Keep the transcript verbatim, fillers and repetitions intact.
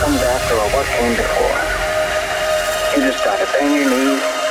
comes after or what came before. You just gotta bend your knees,